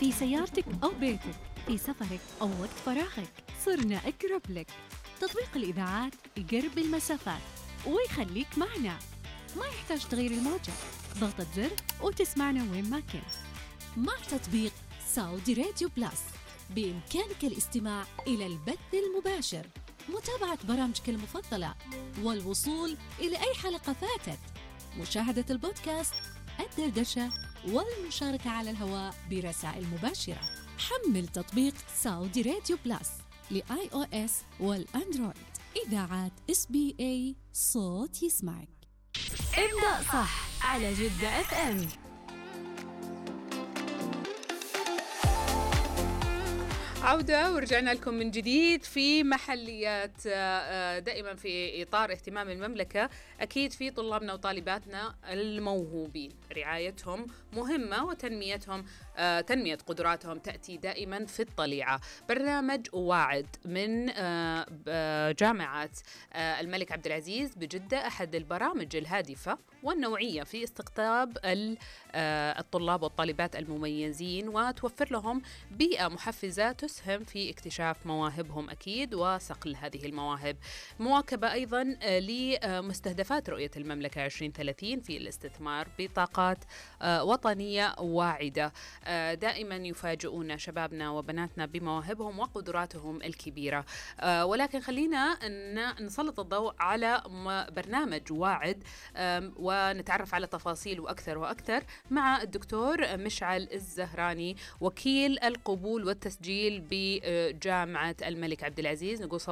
في سيارتك أو بيتك، في سفرك أو وقت فراغك، صرنا أقرب لك. تطبيق الإذاعات يقرب المسافات ويخليك معنا، ما يحتاج تغيير الموجة، ضغطة زر وتسمعنا وين ما كنت. مع تطبيق سعودي راديو بلس بإمكانك الاستماع إلى البث المباشر، متابعة برامجك المفضلة، والوصول إلى أي حلقة فاتت، مشاهدة البودكاست، الدردشة، والمشاركة على الهواء برسائل مباشرة. حمل تطبيق سعودي راديو بلس لآي أو إس والأندرويد. إذاعات SBA، صوت يسمعك. ابدأ صح على جدة FM. عودة ورجعنا لكم من جديد في محليات. دائما في إطار اهتمام المملكة أكيد في طلابنا وطالباتنا الموهوبين، رعايتهم مهمة وتنميتهم تنمية قدراتهم تأتي دائما في الطليعة. برنامج واعد من جامعة الملك عبد العزيز بجدة أحد البرامج الهادفة والنوعية في استقطاب الطلاب والطالبات المميزين وتوفر لهم بيئة محفزة تسهم في اكتشاف مواهبهم أكيد وصقل هذه المواهب. مواكبة أيضا لمستهدفات رؤية المملكة 2030 في الاستثمار بطاقات وطنية واعدة. دائما يفاجئون شبابنا وبناتنا بمواهبهم وقدراتهم الكبيرة. ولكن خلينا نسلط الضوء على برنامج واعد ونتعرف على تفاصيل وأكثر وأكثر مع الدكتور مشعل الزهراني، وكيل القبول والتسجيل بجامعة الملك عبد العزيز. نقول